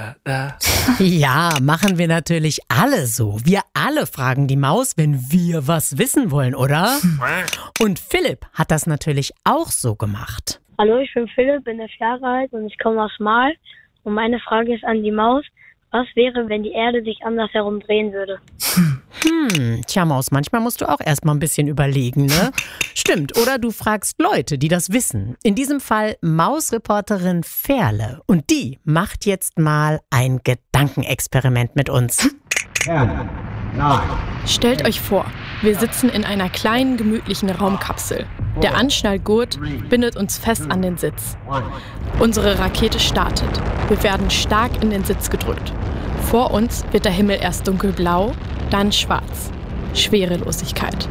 Ja, machen wir natürlich alle so. Wir alle fragen die Maus, wenn wir was wissen wollen, oder? Und Philipp hat das natürlich auch so gemacht. Hallo, ich bin Philipp, bin 11 Jahre alt und ich komme aus Marl. Und meine Frage ist an die Maus, was wäre, wenn die Erde sich andersherum drehen würde? Tja, Maus, manchmal musst du auch erstmal ein bisschen überlegen, ne? Stimmt, oder du fragst Leute, die das wissen. In diesem Fall Mausreporterin Ferle. Und die macht jetzt mal ein Gedankenexperiment mit uns. 10, 9. Stellt euch vor, wir sitzen in einer kleinen, gemütlichen Raumkapsel. Der Anschnallgurt bindet uns fest an den Sitz. Unsere Rakete startet. Wir werden stark in den Sitz gedrückt. Vor uns wird der Himmel erst dunkelblau, dann schwarz. Schwerelosigkeit.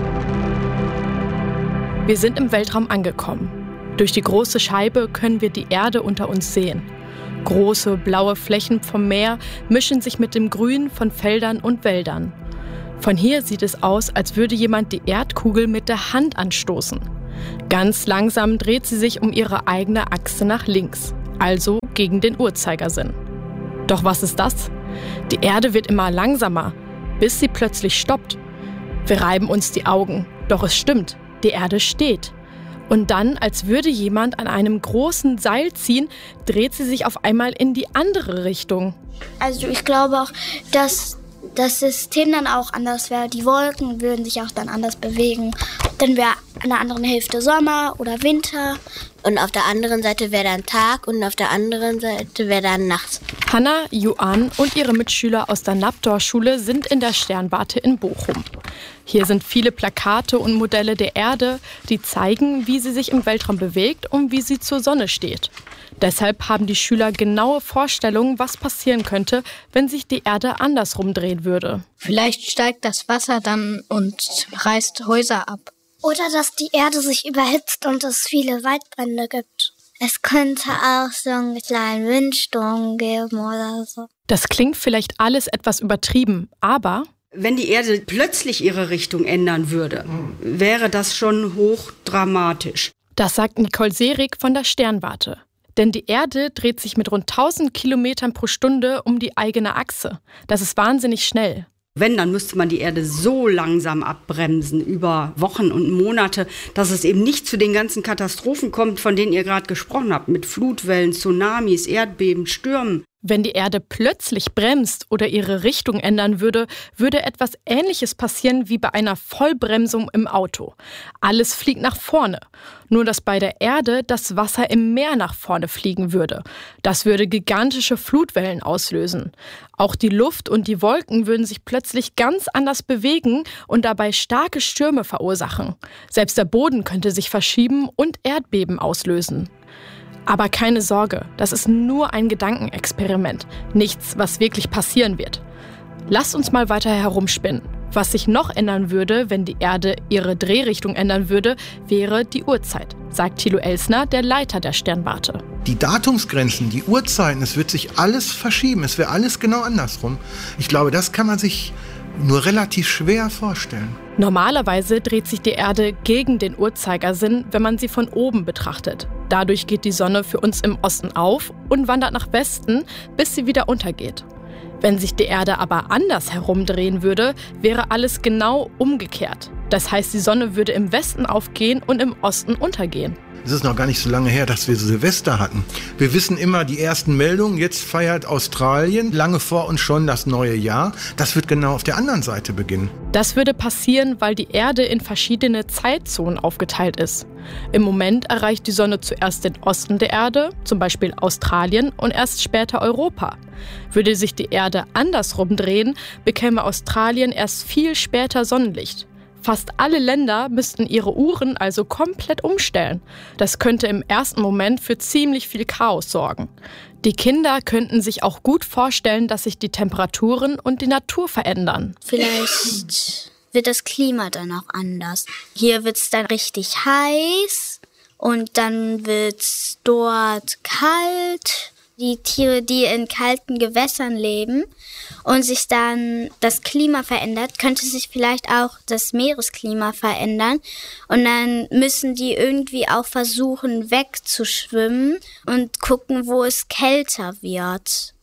Wir sind im Weltraum angekommen. Durch die große Scheibe können wir die Erde unter uns sehen. Große, blaue Flächen vom Meer mischen sich mit dem Grün von Feldern und Wäldern. Von hier sieht es aus, als würde jemand die Erdkugel mit der Hand anstoßen. Ganz langsam dreht sie sich um ihre eigene Achse nach links, also gegen den Uhrzeigersinn. Doch was ist das? Die Erde wird immer langsamer, bis sie plötzlich stoppt. Wir reiben uns die Augen, doch es stimmt, die Erde steht. Und dann, als würde jemand an einem großen Seil ziehen, dreht sie sich auf einmal in die andere Richtung. Also ich glaube auch, dass das System dann auch anders wäre. Die Wolken würden sich auch dann anders bewegen. Dann wäre an der anderen Hälfte Sommer oder Winter. Und auf der anderen Seite wäre dann Tag und auf der anderen Seite wäre dann Nacht. Hanna, Juan und ihre Mitschüler aus der Naptor-Schule sind in der Sternwarte in Bochum. Hier sind viele Plakate und Modelle der Erde, die zeigen, wie sie sich im Weltraum bewegt und wie sie zur Sonne steht. Deshalb haben die Schüler genaue Vorstellungen, was passieren könnte, wenn sich die Erde andersrum drehen würde. Vielleicht steigt das Wasser dann und reißt Häuser ab. Oder dass die Erde sich überhitzt und es viele Waldbrände gibt. Es könnte auch so einen kleinen Windsturm geben oder so. Das klingt vielleicht alles etwas übertrieben, aber wenn die Erde plötzlich ihre Richtung ändern würde, wäre das schon hochdramatisch. Das sagt Nicole Serig von der Sternwarte. Denn die Erde dreht sich mit rund 1000 Kilometern pro Stunde um die eigene Achse. Das ist wahnsinnig schnell. Wenn, dann müsste man die Erde so langsam abbremsen über Wochen und Monate, dass es eben nicht zu den ganzen Katastrophen kommt, von denen ihr gerade gesprochen habt, mit Flutwellen, Tsunamis, Erdbeben, Stürmen. Wenn die Erde plötzlich bremst oder ihre Richtung ändern würde, würde etwas Ähnliches passieren wie bei einer Vollbremsung im Auto. Alles fliegt nach vorne. Nur dass bei der Erde das Wasser im Meer nach vorne fliegen würde. Das würde gigantische Flutwellen auslösen. Auch die Luft und die Wolken würden sich plötzlich ganz anders bewegen und dabei starke Stürme verursachen. Selbst der Boden könnte sich verschieben und Erdbeben auslösen. Aber keine Sorge, das ist nur ein Gedankenexperiment. Nichts, was wirklich passieren wird. Lasst uns mal weiter herumspinnen. Was sich noch ändern würde, wenn die Erde ihre Drehrichtung ändern würde, wäre die Uhrzeit, sagt Thilo Elsner, der Leiter der Sternwarte. Die Datumsgrenzen, die Uhrzeiten, es wird sich alles verschieben. Es wäre alles genau andersrum. Ich glaube, das kann man sich nur relativ schwer vorstellen. Normalerweise dreht sich die Erde gegen den Uhrzeigersinn, wenn man sie von oben betrachtet. Dadurch geht die Sonne für uns im Osten auf und wandert nach Westen, bis sie wieder untergeht. Wenn sich die Erde aber anders herumdrehen würde, wäre alles genau umgekehrt. Das heißt, die Sonne würde im Westen aufgehen und im Osten untergehen. Es ist noch gar nicht so lange her, dass wir Silvester hatten. Wir wissen immer die ersten Meldungen, jetzt feiert Australien lange vor uns schon das neue Jahr. Das wird genau auf der anderen Seite beginnen. Das würde passieren, weil die Erde in verschiedene Zeitzonen aufgeteilt ist. Im Moment erreicht die Sonne zuerst den Osten der Erde, zum Beispiel Australien, und erst später Europa. Würde sich die Erde andersrum drehen, bekäme Australien erst viel später Sonnenlicht. Fast alle Länder müssten ihre Uhren also komplett umstellen. Das könnte im ersten Moment für ziemlich viel Chaos sorgen. Die Kinder könnten sich auch gut vorstellen, dass sich die Temperaturen und die Natur verändern. Vielleicht wird das Klima dann auch anders. Hier wird es dann richtig heiß und dann wird es dort kalt. Die Tiere, die in kalten Gewässern leben und sich dann das Klima verändert, könnte sich vielleicht auch das Meeresklima verändern. Und dann müssen die irgendwie auch versuchen, wegzuschwimmen und gucken, wo es kälter wird.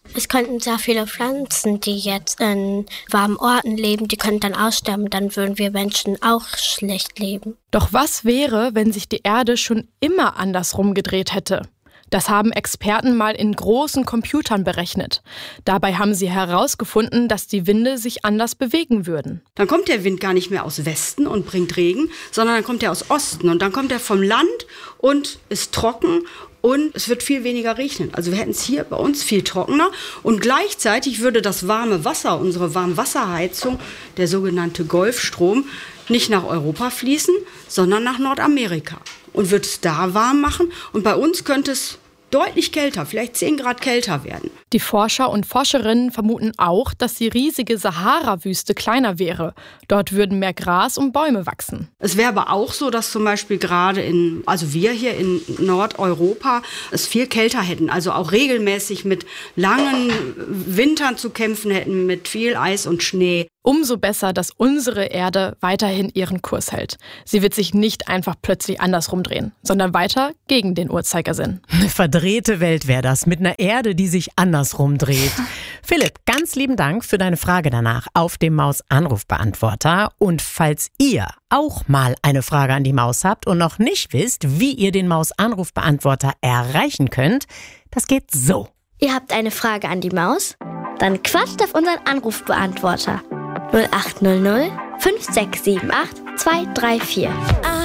Es könnten sehr viele Pflanzen, die jetzt in warmen Orten leben, die könnten dann aussterben. Dann würden wir Menschen auch schlecht leben. Doch was wäre, wenn sich die Erde schon immer andersrum gedreht hätte? Das haben Experten mal in großen Computern berechnet. Dabei haben sie herausgefunden, dass die Winde sich anders bewegen würden. Dann kommt der Wind gar nicht mehr aus Westen und bringt Regen, sondern dann kommt er aus Osten. Und dann kommt er vom Land und ist trocken und es wird viel weniger regnen. Also wir hätten es hier bei uns viel trockener. Und gleichzeitig würde das warme Wasser, unsere Warmwasserheizung, der sogenannte Golfstrom, nicht nach Europa fließen, sondern nach Nordamerika. Und wird es da warm machen. Und bei uns könnte es deutlich kälter, vielleicht 10 Grad kälter werden. Die Forscher und Forscherinnen vermuten auch, dass die riesige Sahara-Wüste kleiner wäre. Dort würden mehr Gras und Bäume wachsen. Es wäre aber auch so, dass zum Beispiel gerade wir hier in Nordeuropa es viel kälter hätten. Also auch regelmäßig mit langen Wintern zu kämpfen hätten, mit viel Eis und Schnee. Umso besser, dass unsere Erde weiterhin ihren Kurs hält. Sie wird sich nicht einfach plötzlich andersrum drehen, sondern weiter gegen den Uhrzeigersinn. Eine verdrehte Welt wäre das, mit einer Erde, die sich andersrum dreht. Philipp, ganz lieben Dank für deine Frage danach auf dem Maus-Anrufbeantworter. Und falls ihr auch mal eine Frage an die Maus habt und noch nicht wisst, wie ihr den Maus-Anrufbeantworter erreichen könnt, das geht so. Ihr habt eine Frage an die Maus? Dann quatscht auf unseren Anrufbeantworter. 0800 5678 234.